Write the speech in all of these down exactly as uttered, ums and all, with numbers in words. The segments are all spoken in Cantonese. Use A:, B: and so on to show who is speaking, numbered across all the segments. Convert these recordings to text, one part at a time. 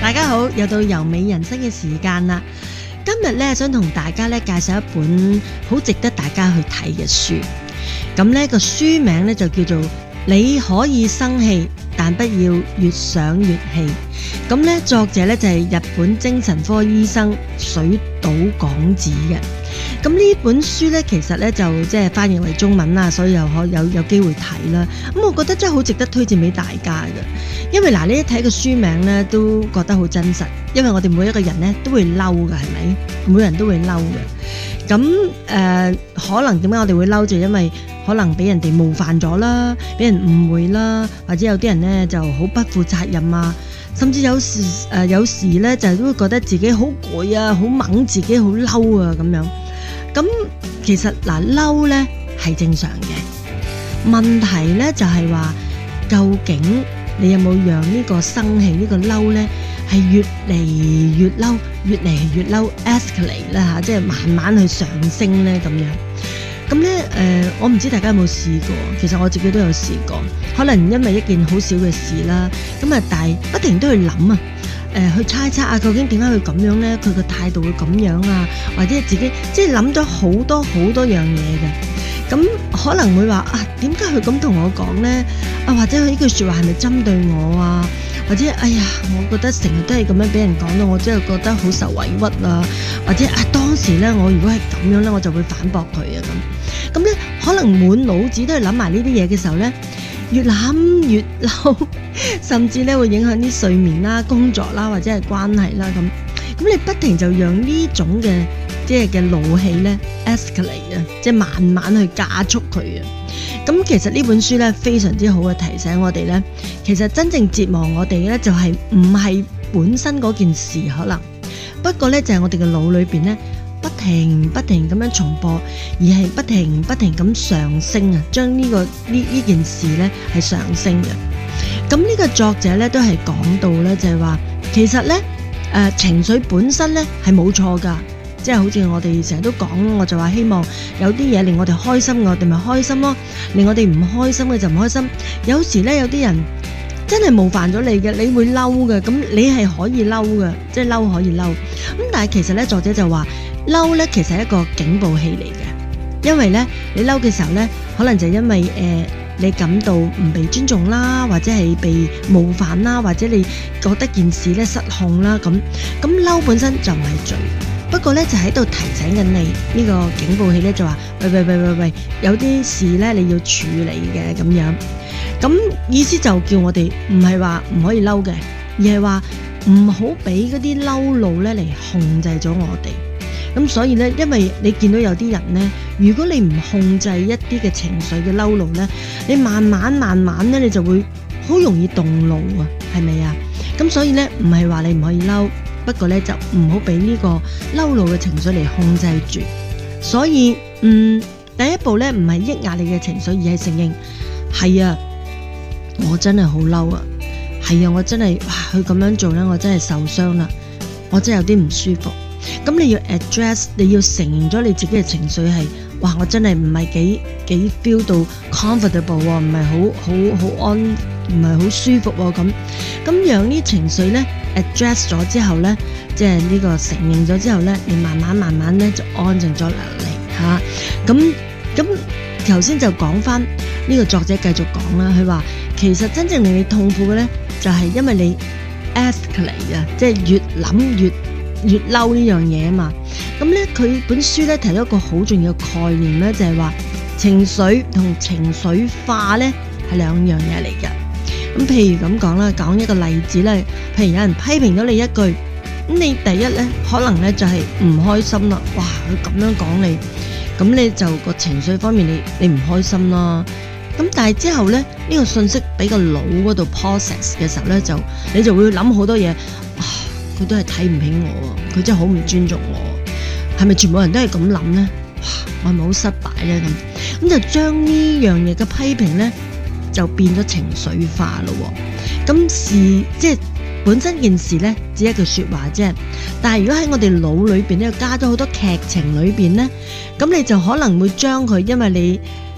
A: 大家好，又到由美人生嘅時間啦。今日咧想同大家咧介紹一本好值得大家去睇嘅書。咁呢個書名咧就叫做你可以生氣，但不要越想越氣。咁咧作者咧就係日本精神科醫生水島廣子嘅。咁呢本書咧其實咧就即係翻譯為中文啦，所以又可有有機會睇啦。咁我覺得真係好值得推薦俾大家嘅，因為嗱你一睇個書名咧都覺得好真實，因為我哋每一個人咧都會嬲㗎，係咪？每個人都會嬲嘅。咁誒、呃、可能點解我哋會嬲？就因為可能俾人哋冒犯咗啦，俾人誤會啦，或者有啲人咧就好不負責任啊，甚至有時誒、呃、有時咧就都會覺得自己好攰啊，好猛，自己好嬲啊咁樣。咁其實嗱嬲咧係正常嘅，問題咧就係話究竟你有冇讓呢個生氣呢個嬲咧係越嚟越嬲，越嚟越嬲 escalate 啦吓，即係慢慢去上升咧咁樣。咁咧誒，我唔知大家有冇試過，其實我自己都有試過，可能因為一件好小嘅事啦，咁啊但係不停都去諗啊。誒、呃、去猜測啊，究竟點解佢咁樣咧？佢個態度會咁樣啊，或者自己即係諗咗好多好多樣嘢嘅。咁可能會話啊，點解佢咁同我講咧？啊，或者佢呢句説話係咪針對我啊？或者哎呀，我覺得成日都係咁樣俾人講到，我真係覺得好受委屈啊！或者啊，當時咧我如果係咁樣咧，我就會反駁佢啊咁。咁咧可能滿腦子都係諗埋呢啲嘢嘅時候咧，越諗越嬲，甚至咧會影響啲睡眠啦、工作啦或者係關係啦咁。咁你不停就讓呢種嘅即係嘅怒氣咧 escalate 啊，即係慢慢去加速佢啊。咁其實呢本書咧非常之好嘅提醒我哋咧，其實真正折磨我哋嘅咧就係唔係本身嗰件事可能，不過咧就係我哋嘅腦裏邊咧不停不停咁樣重播，而係不停不停咁上升啊，將呢個呢呢件事咧係上升嘅。咁呢個作者咧都係講到咧，就係話其實咧誒、呃、情緒本身咧係冇錯噶，即係好似我哋成日都講，我就話希望有啲嘢令我哋開心，我哋咪開心咯；令我哋唔開心嘅就唔開心。有時咧有啲人真係冒犯咗你嘅，你會嬲嘅，咁你係可以嬲嘅，即係嬲可以嬲。咁但係其實咧作者就話嬲咧其實係一個警報器嚟嘅，因為咧你嬲嘅時候咧，可能就係因為誒、呃、你感到唔被尊重啦，或者係被冒犯啦，或者你覺得件事咧失控啦咁。咁嬲本身就唔係罪，不過咧就喺度提醒緊你呢、這個警報器咧就話喂喂喂喂喂，有啲事咧你要處理嘅咁樣。咁意思就叫我哋唔係話唔可以嬲嘅，而係話唔好俾嗰啲嬲怒咧嚟控制咗我哋。咁所以咧，因為你見到有啲人咧，如果你唔控制一啲嘅情緒嘅嬲怒咧，你慢慢慢慢咧，你就會好容易動怒啊，係咪啊？咁所以咧，唔係話你唔可以嬲，不過咧就唔好俾呢個嬲怒嘅情緒嚟控制住。所以，嗯，第一步咧唔係抑壓你嘅情緒，而係承認係啊，我真係好嬲啊，係啊，我真係哇，佢咁樣做咧，我真係受傷啦，我真係有啲唔舒服。咁你要 address， 你要承認咗你自己嘅情緒係，哇！我真係唔係幾幾 feel 到 comfortable 喎，唔係好好好安，唔係好舒服喎咁。咁讓呢情緒咧 address 咗之後咧，即係呢個承認咗之後咧，你慢慢慢慢咧就安靜咗落嚟嚇。咁咁頭先就講翻呢個作者繼續講啦，佢話其實真正令你痛苦嘅咧，就係因為你 escalate 啊，即係越諗越越嬲呢樣嘢啊嘛。咁咧佢本書咧提咗一個好重要嘅概念咧，就係話情緒同情緒化咧係兩樣嘢嚟嘅。咁譬如咁講啦，講一個例子咧，譬如有人批評咗你一句，咁你第一咧可能咧就係唔開心啦，哇！佢咁樣講你，咁你就個情緒方面你你唔開心啦。咁但係之後咧呢個信息俾個腦嗰度 process 嘅時候咧，就你就會諗好多嘢。佢都係睇唔起我，佢真係好唔尊重我，係咪全部人都係咁諗呢？我係咪好失敗呢？咁咁就將呢樣嘢嘅批評呢，就變咗情緒化咯。咁事即係本身件事呢，只係一句說話啫。但係如果喺我哋腦裏邊咧加咗好多劇情裏邊呢，咁你就可能會將佢，因為你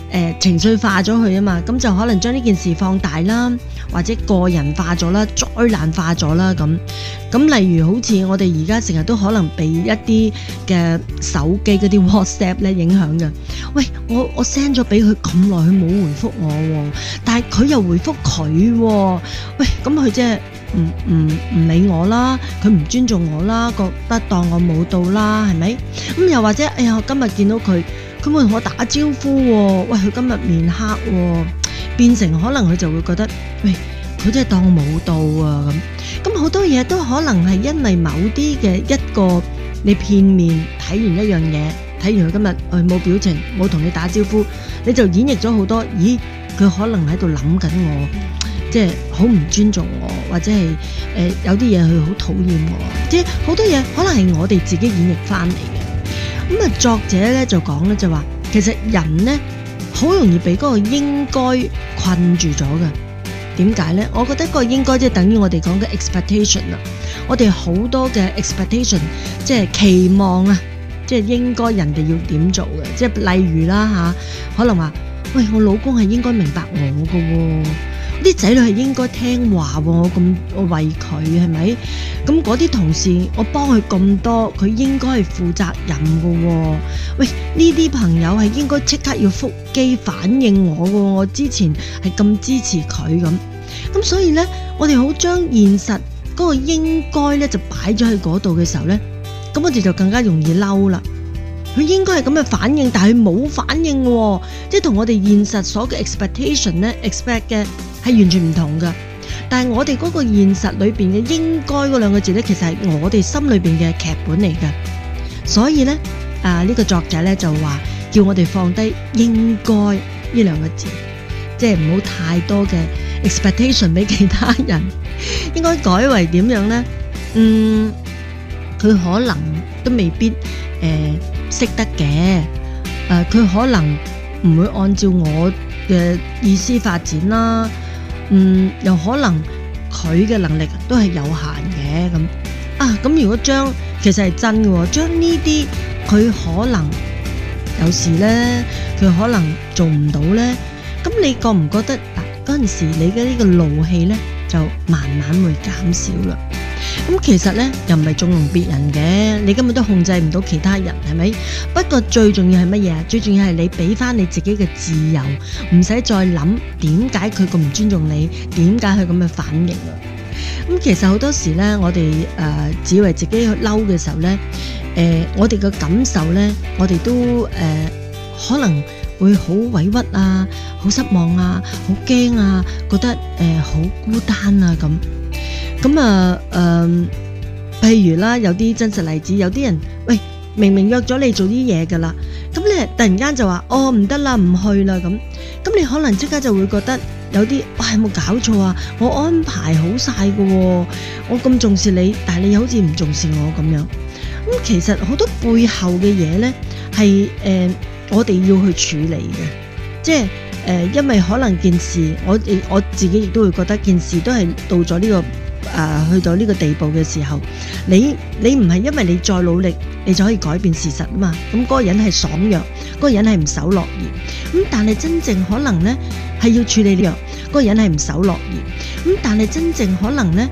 A: 呃、情緒化咗佢啊嘛，咁就可能將呢件事放大啦，或者個人化咗啦，災難化咗啦咁。咁例如好似我哋而家成日都可能被一啲嘅手機嗰啲 WhatsApp 咧影響嘅。喂，我我 send 咗俾佢咁耐，佢冇回覆我喎，但係佢又回覆佢喎。喂，咁佢即係唔唔唔理我啦，佢唔尊重我啦，覺得當我冇到啦，係咪？咁又或者，哎呀，今日見到佢，佢冇同我打招呼喎。喂，佢今日面黑喎，變成可能佢就會覺得，喂，佢真係當我冇到啊咁。咁好多嘢都可能係因為某啲嘅一個你片面睇完一樣嘢，睇完佢今日誒冇表情，冇同你打招呼，你就演繹咗好多。咦，佢可能喺度諗緊我，即係好唔尊重我，或者係誒、呃、有啲嘢佢好討厭我，即係好多嘢可能係我哋自己演繹翻嚟嘅。咁啊，作者咧就講咧就話，其實人咧好容易被嗰個應該困住咗嘅。點解呢？我覺得個應該即係等於我哋講嘅 expectation 啦。我哋好多嘅 expectation， 即係期望啊，即係應該人哋要點做嘅。即係例如啦吓，可能話喂，我老公係應該明白我嘅，啲仔女係應該聽話，我咁我為佢係咪？咁嗰啲同事我幫佢咁多，佢應該係負責任嘅。喂，呢啲朋友係應該即刻要覆機反應我嘅，我之前係咁支持佢咁。咁所以呢，我哋好將現實嗰個應該呢就擺咗喺嗰度嘅時候呢，咁我哋就更加容易嬲啦。佢應該係咁嘅反應，但係佢冇反應喎，即係同我哋現實所嘅 expectation 呢 expect 嘅係完全唔同㗎。但係我哋嗰個現實裏邊嘅應該嗰兩個字呢，其實係我哋心裏邊嘅劇本嚟㗎。所以呢，啊呢、呢個作者呢就話叫我哋放低應該呢兩個字，即係唔好太多嘅 expectation 俾其他人，應該改為點樣呢？嗯，佢可能都未必誒識、呃、得嘅，誒、呃、佢可能唔會按照我嘅意思發展啦，嗯，又可能佢嘅能力都係有限嘅咁啊。咁如果將其實係真嘅，將呢啲佢可能有時呢，佢可能做唔到呢。咁你覺唔覺得嗱？嗰陣時你嘅呢個怒氣呢，就慢慢會減少啦。咁其實呢，又唔係縱容別人嘅，你根本都控制唔到其他人，係咪？不過最重要係乜嘢啊？最重要係你俾翻你自己嘅自由，唔使再諗點解佢咁唔尊重你，點解佢咁嘅反應啊？咁其實好多時呢，我哋誒、呃、只以為自己去嬲嘅時候呢，誒、呃、我哋嘅感受呢，我哋都誒、呃、可能會好委屈啊，好失望啊，好驚啊，覺得誒好、呃、孤單啊咁。咁啊，誒、呃，譬如啦，有啲真實例子，有啲人喂，明明約咗你做啲嘢噶啦，咁你突然間就話哦唔得啦，唔去啦咁，咁你可能即刻就會覺得有啲，哇，有冇搞錯啊？我安排好晒噶，我咁重視你，但係你好似唔重視我咁樣。咁其實好多背後嘅嘢咧，係誒、呃、我哋要去處理嘅，即係誒、呃，因為可能件事，我我自己亦都會覺得件事都係到咗呢、這個。誒、呃，去到呢個地步嘅時候，你你唔係因為你再努力，你就可以改變事實啊嘛。咁嗰個人係爽約，嗰、嗰個人係唔守諾言。咁但係真正可能呢係要處理呢樣，嗰個人係唔守諾言。咁但係真正可能呢。